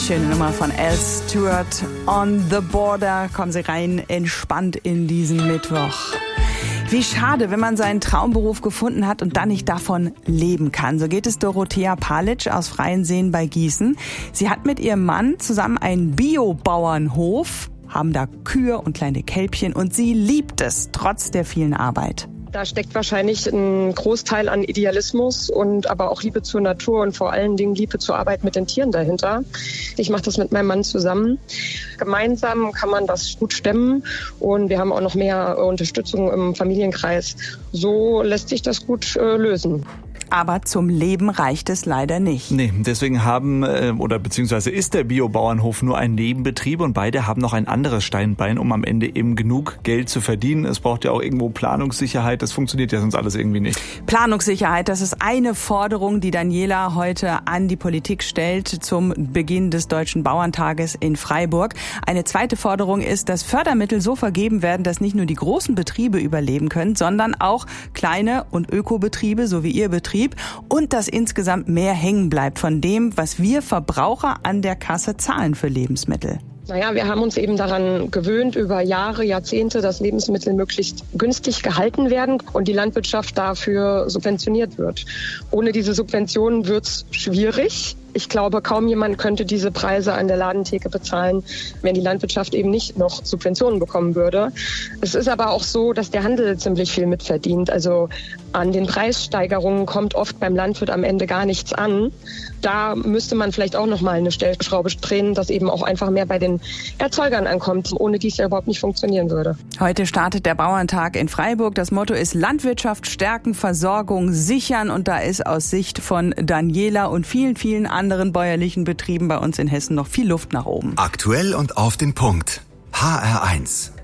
Schöne Nummer von Al Stewart, On the Border. Kommen Sie rein, entspannt in diesen Mittwoch. Wie schade, wenn man seinen Traumberuf gefunden hat und dann nicht davon leben kann. So geht es Dorothea Palitsch aus Freienseen bei Gießen. Sie hat mit ihrem Mann zusammen einen Biobauernhof, haben da Kühe und kleine Kälbchen und sie liebt es, trotz der vielen Arbeit. Da steckt wahrscheinlich ein Großteil an Idealismus und aber auch Liebe zur Natur und vor allen Dingen Liebe zur Arbeit mit den Tieren dahinter. Ich mache das mit meinem Mann zusammen. Gemeinsam kann man das gut stemmen und wir haben auch noch mehr Unterstützung im Familienkreis. So lässt sich das gut lösen. Aber zum Leben reicht es leider nicht. Nee, deswegen beziehungsweise ist der Biobauernhof nur ein Nebenbetrieb und beide haben noch ein anderes Steinbein, um am Ende eben genug Geld zu verdienen. Es braucht ja auch irgendwo Planungssicherheit, das funktioniert ja sonst alles irgendwie nicht. Planungssicherheit, das ist eine Forderung, die Daniela heute an die Politik stellt zum Beginn des Deutschen Bauerntages in Freiburg. Eine zweite Forderung ist, dass Fördermittel so vergeben werden, dass nicht nur die großen Betriebe überleben können, sondern auch kleine und Ökobetriebe, so wie ihr Betrieb, und dass insgesamt mehr hängen bleibt von dem, was wir Verbraucher an der Kasse zahlen für Lebensmittel. Naja, wir haben uns eben daran gewöhnt, über Jahre, Jahrzehnte, dass Lebensmittel möglichst günstig gehalten werden und die Landwirtschaft dafür subventioniert wird. Ohne diese Subventionen wird's schwierig. Ich glaube, kaum jemand könnte diese Preise an der Ladentheke bezahlen, wenn die Landwirtschaft eben nicht noch Subventionen bekommen würde. Es ist aber auch so, dass der Handel ziemlich viel mitverdient. Also an den Preissteigerungen kommt oft beim Landwirt am Ende gar nichts an. Da müsste man vielleicht auch noch mal eine Stellschraube drehen, dass eben auch einfach mehr bei den Erzeugern ankommt, ohne die es ja überhaupt nicht funktionieren würde. Heute startet der Bauerntag in Freiburg. Das Motto ist Landwirtschaft stärken, Versorgung sichern. Und da ist aus Sicht von Daniela und vielen, vielen anderen bäuerlichen Betrieben bei uns in Hessen noch viel Luft nach oben. Aktuell und auf den Punkt. HR1.